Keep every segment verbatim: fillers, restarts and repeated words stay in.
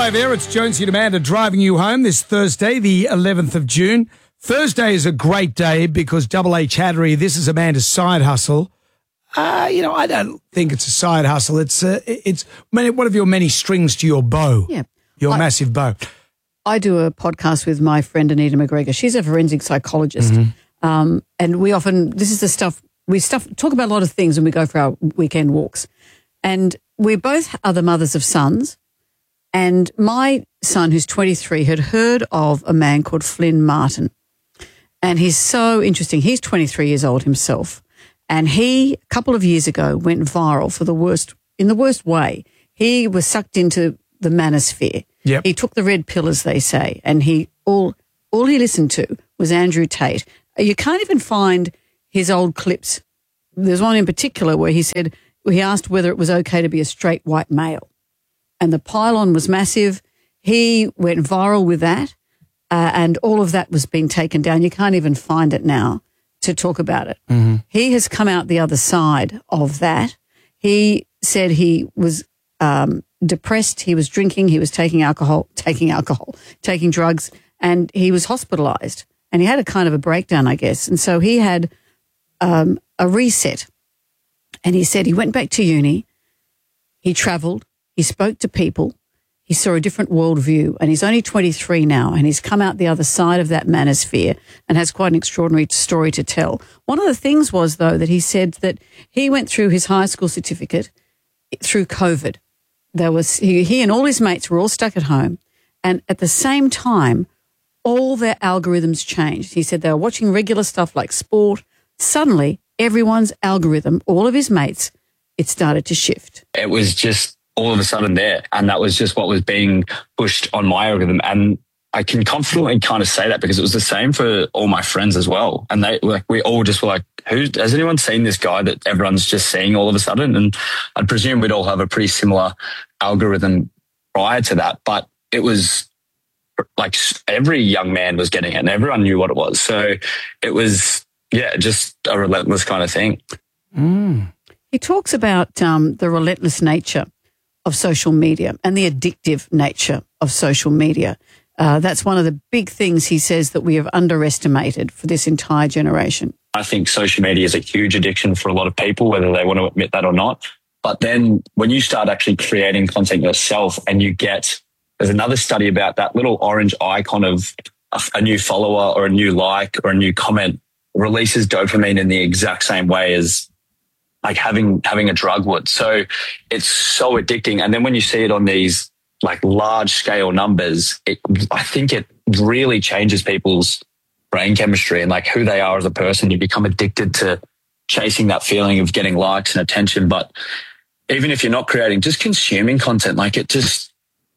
Hello there, it's Jonesy and Amanda driving you home this Thursday, the eleventh of June. Thursday is a great day because Double H Hattery, this is Amanda's side hustle. Uh, you know, I don't think it's a side hustle. It's uh, it's many, one of your many strings to your bow, yeah. your I, massive bow. I do a podcast with my friend Anita McGregor. She's a forensic psychologist. Mm-hmm. Um, and we often, this is the stuff, we stuff talk about a lot of things when we go for our weekend walks. And we both are the mothers of sons. And my son, who's twenty-three, had heard of a man called Flynn Martin. And he's so interesting. He's twenty-three years old himself. And he, a couple of years ago, went viral for the worst, in the worst way. He was sucked into the manosphere. Yep. He took the red pill, as they say, and he all all he listened to was Andrew Tate. You can't even find his old clips. There's one in particular where he said, he asked whether it was okay to be a straight white male. And the pylon was massive. He went viral with that, uh, and all of that was being taken down. You can't even find it now to talk about it. Mm-hmm. He has come out the other side of that. He said he was um, depressed, he was drinking, he was taking alcohol, taking alcohol, taking drugs, and he was hospitalised. And he had a kind of a breakdown, I guess. And so he had um, a reset. And he said he went back to uni, he travelled, he spoke to people, he saw a different worldview, and he's only twenty-three now, and he's come out the other side of that manosphere and has quite an extraordinary story to tell. One of the things was, though, that he said that he went through his high school certificate through COVID. There was he, he and all his mates were all stuck at home, and at the same time, all their algorithms changed. He said they were watching regular stuff like sport. Suddenly, everyone's algorithm, all of his mates, it started to shift. It was just all of a sudden there. And that was just what was being pushed on my algorithm. And I can confidently kind of say that because it was the same for all my friends as well. And they like, we all just were like, who has anyone seen this guy that everyone's just seeing all of a sudden? And I'd presume we'd all have a pretty similar algorithm prior to that, but it was like every young man was getting it and everyone knew what it was. So it was, yeah, just a relentless kind of thing. Mm. He talks about um, the relentless nature of social media and the addictive nature of social media. Uh, that's one of the big things he says that we have underestimated for this entire generation. I think social media is a huge addiction for a lot of people, whether they want to admit that or not. But then when you start actually creating content yourself and you get, there's another study about that little orange icon of a, a new follower or a new like or a new comment releases dopamine in the exact same way as like having, having a drug would. So it's so addicting. And then when you see it on these like large scale numbers, it, I think it really changes people's brain chemistry and like who they are as a person. You become addicted to chasing that feeling of getting likes and attention. But even if you're not creating, just consuming content, like it just,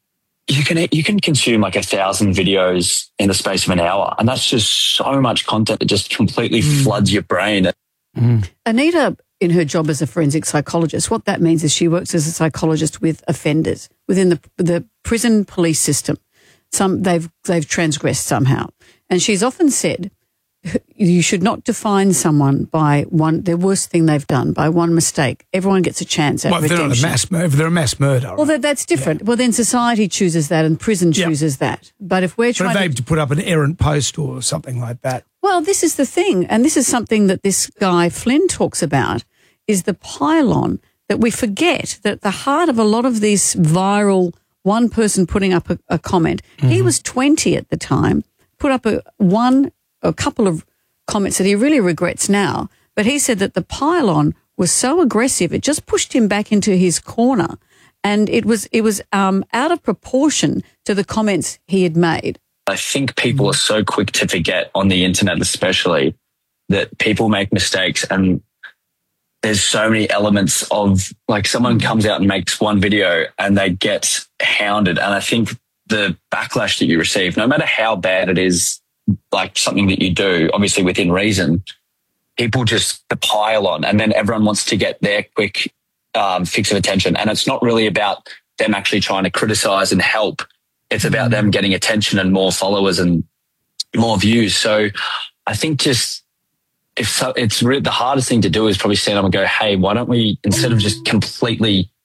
you can, you can consume like a thousand videos in the space of an hour. And that's just so much content that just completely mm. floods your brain. Mm. Anita, in her job as a forensic psychologist, what that means is she works as a psychologist with offenders within the the prison police system. Some they've they've transgressed somehow, and she's often said you should not define someone by one the worst thing they've done by one mistake. Everyone gets a chance at well, if redemption. they're, not a mass, if they're a mass murder. Well, that, that's different. Yeah. Well, then society chooses that and prison chooses yep. that. But if we're trying but if to, to put up an errant post or something like that. Well, this is the thing, and this is something that this guy Flynn talks about, is the pylon, that we forget that at the heart of a lot of these viral, one person putting up a, a comment, mm-hmm. he was twenty at the time, put up a one, a couple of comments that he really regrets now, but he said that the pylon was so aggressive, it just pushed him back into his corner, and it was, it was um, out of proportion to the comments he had made. I think people are so quick to forget on the internet, especially, that people make mistakes and there's so many elements of like someone comes out and makes one video and they get hounded. And I think the backlash that you receive, no matter how bad it is, like something that you do, obviously within reason, people just pile on and then everyone wants to get their quick um, fix of attention. And it's not really about them actually trying to criticize and help. It's about them getting attention and more followers and more views. So I think just, if so, it's re- the hardest thing to do is probably stand up and go, hey, why don't we, instead of just completely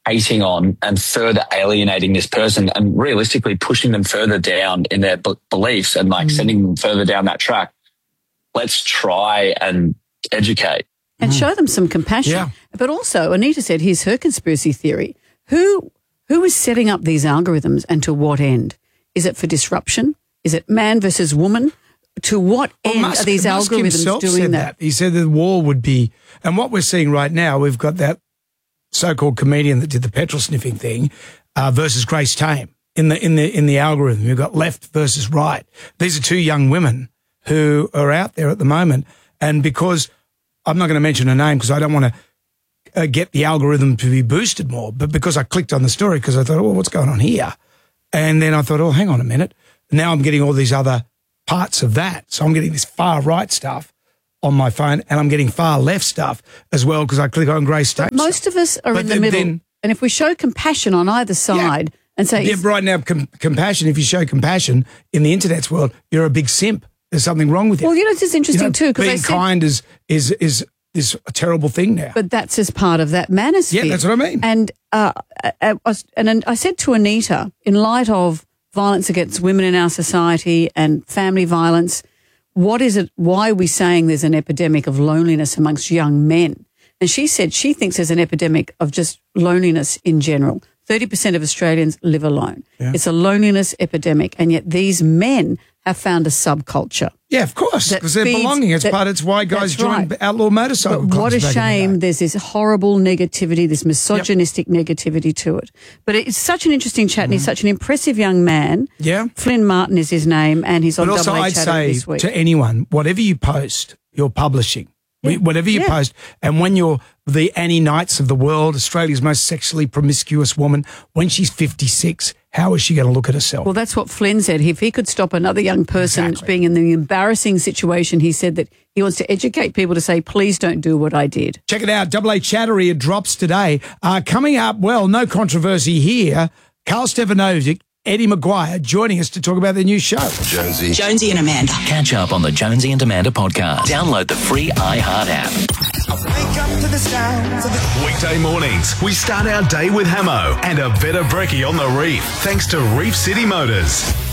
hating on and further alienating this person and realistically pushing them further down in their b- beliefs and like mm. sending them further down that track. Let's try and educate. And mm. show them some compassion. Yeah. But also, Anita said, here's her conspiracy theory. Who Who is setting up these algorithms and to what end? Is it for disruption? Is it man versus woman? To what end well, Musk, are these Musk algorithms himself doing said that? that? He said the war would be, and what we're seeing right now, we've got that so-called comedian that did the petrol sniffing thing uh, versus Grace Tame in the in the in the algorithm. You've got left versus right. These are two young women who are out there at the moment, and because I'm not going to mention her name because I don't want to uh, get the algorithm to be boosted more, but because I clicked on the story because I thought, oh, what's going on here? And then I thought, oh, hang on a minute. Now I'm getting all these other parts of that. So I'm getting this far right stuff on my phone and I'm getting far left stuff as well because I click on Grace Tame. Most of us are but in the then, middle. Then, and if we show compassion on either side yeah, and say... Yeah, right now, com- compassion, if you show compassion in the internet's world, you're a big simp. There's something wrong with you. Well, you know, it's just interesting you know, too. Because being said, kind is, is, is, is a terrible thing now. But that's as part of that manosphere. Yeah, that's what I mean. And, uh, I, I, and I said to Anita, in light of violence against women in our society and family violence, what is it, why are we saying there's an epidemic of loneliness amongst young men? And she said she thinks there's an epidemic of just loneliness in general. thirty percent of Australians live alone. Yeah. It's a loneliness epidemic, and yet these men have found a subculture. Yeah, of course, because they're belonging. It's that, part. It's why guys join right. outlaw motorcycle but clubs. What a shame! There's this horrible negativity, this misogynistic yep. negativity to it. But it's such an interesting chat, mm. and he's such an impressive young man. Yeah, Flynn Martin is his name, and he's on But also, Double A I'd Chatter say this week. to anyone, whatever you post, you're publishing. Yeah. Whatever you yeah. post, and when you're the Annie Knights of the world, Australia's most sexually promiscuous woman, when she's fifty-six, how is she going to look at herself? Well, that's what Flynn said. If he could stop another young person exactly. being in the embarrassing situation, he said that he wants to educate people to say, please don't do what I did. Check it out. Double A Chattery, it drops today. Uh, coming up, well, no controversy here. Carl Stefanovic, Eddie Maguire joining us to talk about their new show. Jonesy. Jonesy and Amanda. Catch up on the Jonesy and Amanda podcast. Download the free iHeart app. Wake up to the sounds of the weekday mornings. We start our day with Hamo and a better brekkie on the reef. Thanks to Reef City Motors.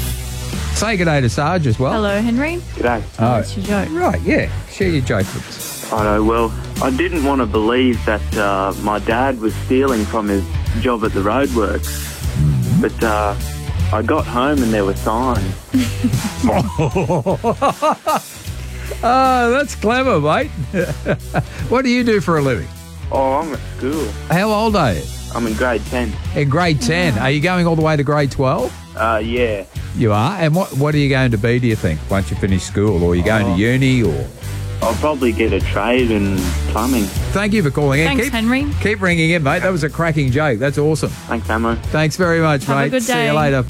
Say good day to Sarge as well. Hello, Henry. G'day. Oh, that's your joke. Right, yeah. Share your joke with us. I know. Well, I didn't want to believe that uh, my dad was stealing from his job at the roadworks, but uh, I got home and there were signs. Oh, that's clever, mate. What do you do for a living? Oh, I'm at school. How old are you? I'm in grade ten. In grade ten. Are you going all the way to grade twelve? Uh, yeah. You are? And what what are you going to be, do you think, once you finish school? Or are you going oh, to uni? Or I'll probably get a trade in plumbing. Thank you for calling in. Thanks, keep, Henry. Keep ringing in, mate. That was a cracking joke. That's awesome. Thanks, Hamo. Thanks very much, Have mate. a good See day. you later.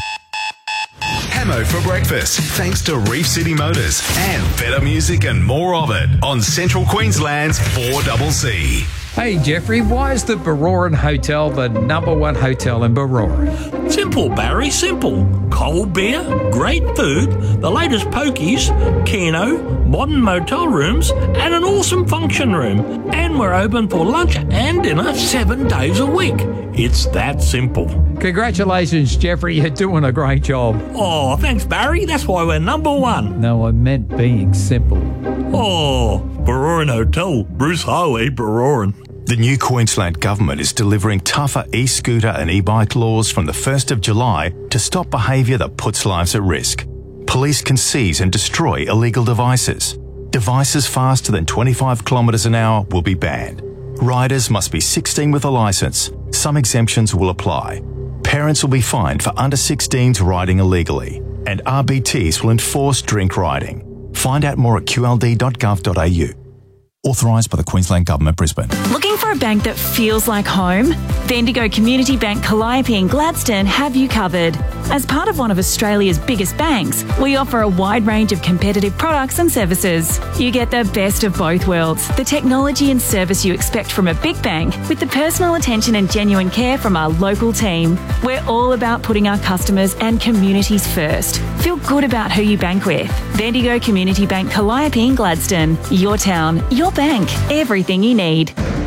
Hamo for breakfast. Thanks to Reef City Motors and better music and more of it on Central Queensland's four C C. Hey, Jeffrey, why is the Baroran Hotel the number one hotel in Baroran? Simple, Barry, simple. Cold beer, great food, the latest pokies, Keno, modern motel rooms, and an awesome function room. And we're open for lunch and dinner seven days a week. It's that simple. Congratulations, Jeffrey. You're doing a great job. Oh, thanks, Barry. That's why we're number one. No, I meant being simple. Oh, Baroran Hotel, Bruce Highway, Baroran. The new Queensland government is delivering tougher e-scooter and e-bike laws from the first of July to stop behaviour that puts lives at risk. Police can seize and destroy illegal devices. Devices faster than twenty-five kilometres an hour will be banned. Riders must be sixteen with a licence. Some exemptions will apply. Parents will be fined for under sixteens riding illegally. And R B Ts will enforce drink riding. Find out more at q l d dot gov dot a u. Authorised by the Queensland Government, Brisbane. Looking for a bank that feels like home? The Indigo Community Bank Calliope and Gladstone have you covered. As part of one of Australia's biggest banks, we offer a wide range of competitive products and services. You get the best of both worlds, the technology and service you expect from a big bank, with the personal attention and genuine care from our local team. We're all about putting our customers and communities first. Feel good about who you bank with. The Indigo Community Bank Calliope and Gladstone. Your town, your bank, everything you need.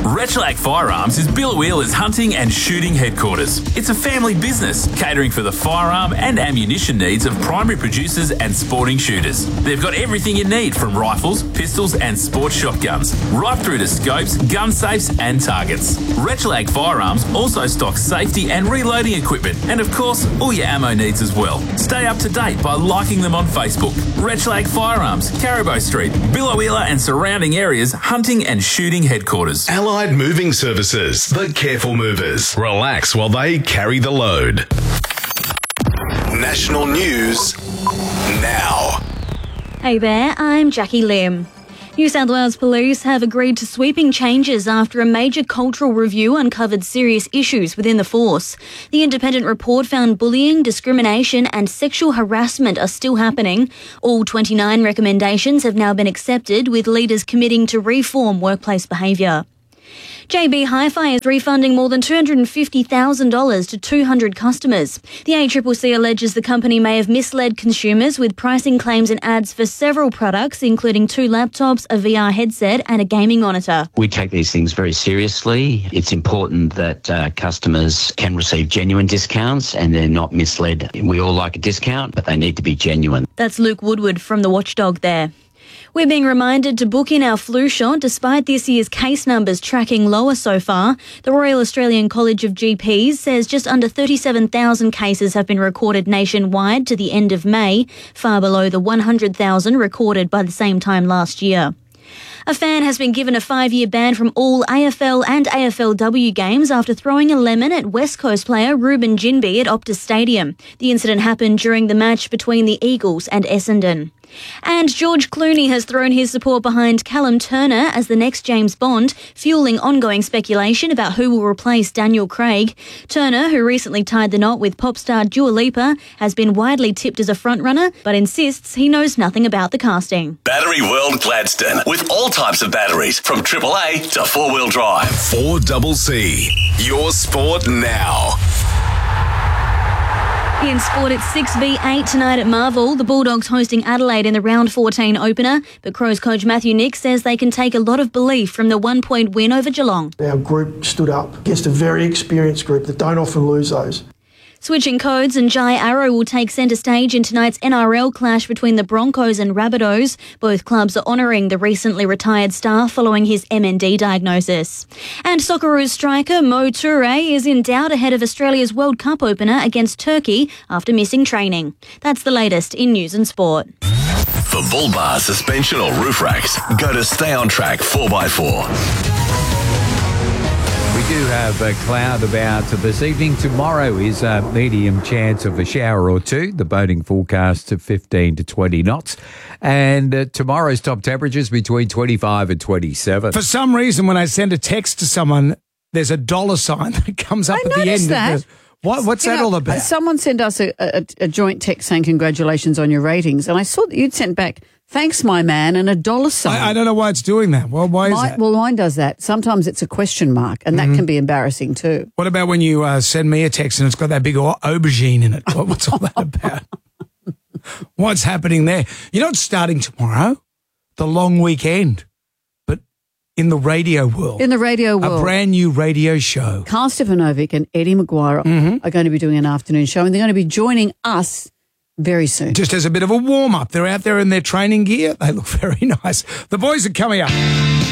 Retulac Firearms is Billawheeler's hunting and shooting headquarters. It's a family business catering for the firearm and ammunition needs of primary producers and sporting shooters. They've got everything you need from rifles, pistols and sports shotguns, right through to scopes, gun safes and targets. Retulac Firearms also stocks safety and reloading equipment and of course all your ammo needs as well. Stay up to date by liking them on Facebook. Retulac Firearms, Caribou Street, Billawheeler and surrounding areas hunting and shooting headquarters. Allied Moving Services, the careful movers. Relax while they carry the load. National news now. Hey there, I'm Jackie Lim. New South Wales Police have agreed to sweeping changes after a major cultural review uncovered serious issues within the force. The independent report found bullying, discrimination and sexual harassment are still happening. All twenty-nine recommendations have now been accepted, with leaders committing to reform workplace behaviour. J B Hi-Fi is refunding more than two hundred fifty thousand dollars to two hundred customers. The A C C C alleges the company may have misled consumers with pricing claims and ads for several products, including two laptops, a V R headset and a gaming monitor. We take these things very seriously. It's important that uh, customers can receive genuine discounts and they're not misled. We all like a discount, but they need to be genuine. That's Luke Woodward from The Watchdog there. We're being reminded to book in our flu shot despite this year's case numbers tracking lower so far. The Royal Australian College of G Ps says just under thirty-seven thousand cases have been recorded nationwide to the end of May, far below the one hundred thousand recorded by the same time last year. A fan has been given a five-year ban from all A F L and A F L W games after throwing a lemon at West Coast player Ruben Jinby at Optus Stadium. The incident happened during the match between the Eagles and Essendon. And George Clooney has thrown his support behind Callum Turner as the next James Bond, fueling ongoing speculation about who will replace Daniel Craig. Turner, who recently tied the knot with pop star Dua Lipa, has been widely tipped as a frontrunner, but insists he knows nothing about the casting. Battery World Gladstone, with all types of batteries, from triple A to four-wheel drive. four C C, your sport now. In sport, it's six v eight tonight at Marvel. The Bulldogs hosting Adelaide in the round fourteen opener, but Crows coach Matthew Nick says they can take a lot of belief from the one-point win over Geelong. Our group stood up against a very experienced group that don't often lose those. Switching codes, and Jai Arrow will take centre stage in tonight's N R L clash between the Broncos and Rabbitohs. Both clubs are honouring the recently retired star following his M N D diagnosis. And Socceroos striker Mo Toure is in doubt ahead of Australia's World Cup opener against Turkey after missing training. That's the latest in news and sport. For bull bar, suspension or roof racks, go to Stay On Track four by four. We do have a cloud about this evening. Tomorrow is a medium chance of a shower or two. The boating forecast of fifteen to twenty knots. And uh, tomorrow's top temperatures between twenty-five and twenty-seven. For some reason, when I send a text to someone, there's a dollar sign that comes up I at the end. that. Of the, what, what's You that know, all about? Someone sent us a, a, a joint text saying congratulations on your ratings, and I saw that you'd sent back, thanks, my man, and a dollar sign. I, I don't know why it's doing that. Well, why is My, that? well, mine does that. Sometimes it's a question mark, and that Mhm. can be embarrassing too. What about when you uh, send me a text and it's got that big au- aubergine in it? What, what's all that about? What's happening there? You know, it's starting tomorrow, the long weekend, but in the radio world. In the radio world. A brand new radio show. Carl Stefanovic and Eddie Maguire Mm-hmm. are going to be doing an afternoon show, and they're going to be joining us very soon. Just as a bit of a warm-up. They're out there in their training gear. They look very nice. The boys are coming up.